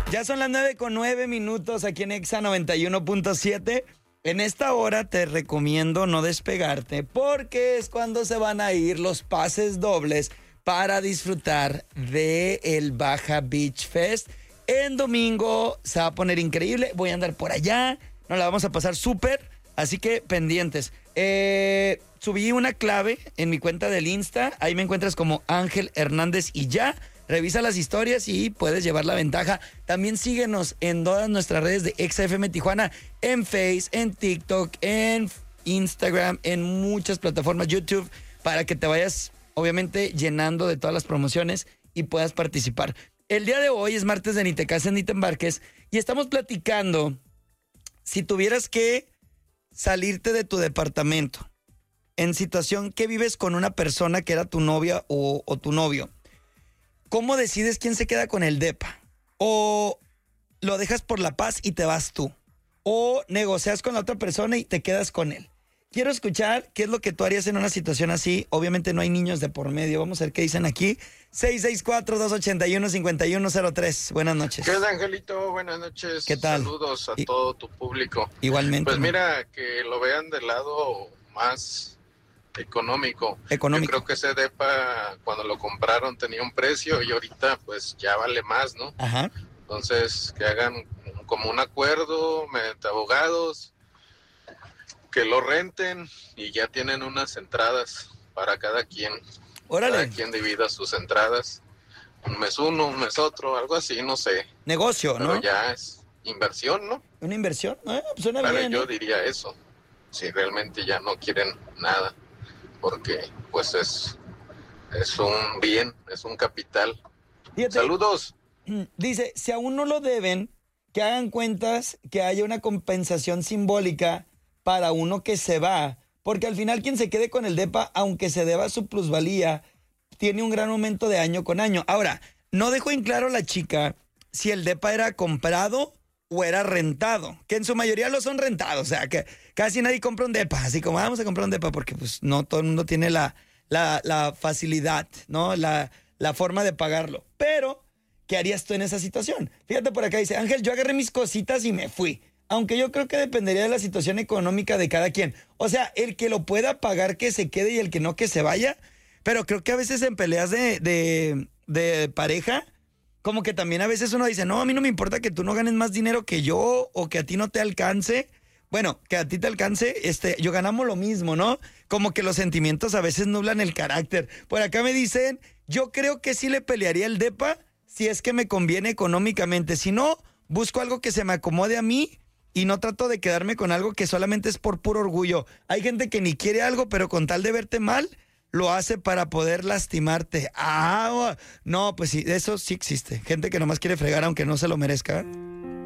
Ya son las 9:09 aquí en Exa 91.7. En esta hora te recomiendo no despegarte porque es cuando se van a ir los pases dobles para disfrutar de el Baja Beach Fest. En domingo se va a poner increíble. Voy a andar por allá. Nos la vamos a pasar súper. Así que pendientes. Subí una clave en mi cuenta del Insta. Ahí me encuentras como Ángel Hernández y ya. Revisa las historias y puedes llevar la ventaja. También síguenos en todas nuestras redes de Exa FM Tijuana. En Face, en TikTok, en Instagram, en muchas plataformas, YouTube. Para que te vayas, obviamente, llenando de todas las promociones y puedas participar. El día de hoy es martes de Ni te cases ni te embarques. Y estamos platicando si tuvieras que salirte de tu departamento en situación que vives con una persona que era tu novia o tu novio. ¿Cómo decides quién se queda con el depa? ¿O lo dejas por la paz y te vas tú? ¿O negocias con la otra persona y te quedas con él? Quiero escuchar qué es lo que tú harías en una situación así. Obviamente no hay niños de por medio. Vamos a ver qué dicen aquí. 664-281-5103. Buenas noches. ¿Qué onda, Angelito? Buenas noches. ¿Qué tal? Saludos a todo tu público. Igualmente. Pues mira, que lo vean del lado más económico. Yo creo que ese depa cuando lo compraron tenía un precio y ahorita pues ya vale más, ¿no? Ajá. Entonces que hagan como un acuerdo mediante abogados, que lo renten y ya tienen unas entradas para cada quien. Órale. Cada quien divida sus entradas. Un mes uno, un mes otro, algo así, no sé. Negocio, ¿no? Pero ya es inversión, ¿no? ¿Una inversión? Pues suena Pero bien. yo diría eso. Si realmente ya no quieren nada. Porque pues es un bien, es un capital. Fíjate, Saludos. Dice, si aún no lo deben, que hagan cuentas, que haya una compensación simbólica para uno que se va. Porque al final quien se quede con el depa, aunque se deba su plusvalía, tiene un gran aumento de año con año. Ahora, no dejó en claro la chica si el depa era comprado o era rentado, que en su mayoría lo son rentados, o sea, que casi nadie compra un depa, así como vamos a comprar un depa, porque pues no todo el mundo tiene la facilidad, ¿no? La forma de pagarlo. Pero, ¿qué harías tú en esa situación? Fíjate por acá, dice, Ángel, yo agarré mis cositas y me fui. Aunque yo creo que dependería de la situación económica de cada quien. O sea, el que lo pueda pagar que se quede y el que no que se vaya. Pero creo que a veces en peleas de pareja, como que también a veces uno dice, no, a mí no me importa que tú no ganes más dinero que yo o que a ti no te alcance. Bueno, que a ti te alcance, yo ganamos lo mismo, ¿no? Como que los sentimientos a veces nublan el carácter. Por acá me dicen, yo creo que sí le pelearía el depa si es que me conviene económicamente. Si no, busco algo que se me acomode a mí y no trato de quedarme con algo que solamente es por puro orgullo. Hay gente que ni quiere algo, pero con tal de verte mal, lo hace para poder lastimarte. No, pues sí, eso sí existe. Gente que nomás quiere fregar aunque no se lo merezca.